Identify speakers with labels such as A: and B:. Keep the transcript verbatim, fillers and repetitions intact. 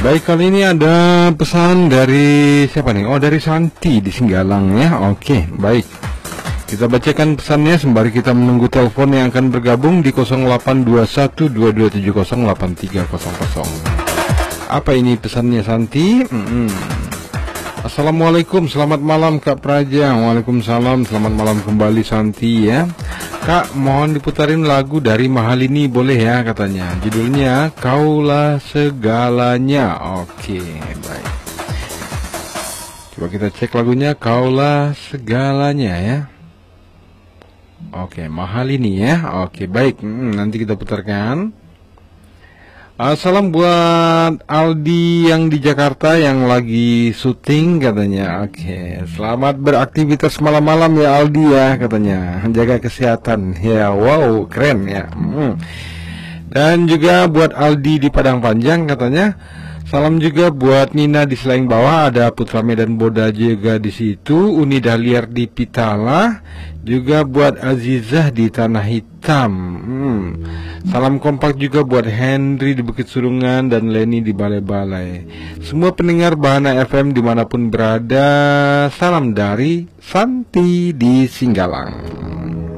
A: Baik, kali ini ada pesan dari siapa nih? Oh, dari Santi di Singgalang ya. Oke, baik. Kita bacakan pesannya sembari kita menunggu telepon yang akan bergabung di nol delapan dua satu dua dua tujuh nol delapan tiga nol nol. Apa ini pesannya Santi? Mm-mm. Assalamualaikum, selamat malam Kak Praja. Waalaikumsalam, selamat malam kembali Santi ya. Kak, mohon diputarin lagu dari Mahalini boleh ya katanya. Judulnya Kaulah Segalanya. Oke, baik. Coba kita cek lagunya Kaulah Segalanya ya. Oke, Mahalini ya. Oke, baik. Hmm, nanti kita putarkan. Salam buat Aldi yang di Jakarta yang lagi syuting katanya. Oke, selamat beraktivitas malam-malam ya Aldi ya katanya. Jaga kesehatan. Ya, wow, keren ya. Hmm. Dan juga buat Aldi di Padang Panjang katanya. Salam juga buat Nina di Selaing Bawah, ada Putra Medan Boda juga di situ, Uni Dahliar di Pitala, juga buat Azizah di Tanah Hitam. Hmm. Salam kompak juga buat Henry di Bukit Surungan dan Leni di Balai-Balai. Semua pendengar Bahana F M dimanapun berada, salam dari Santi di Singgalang.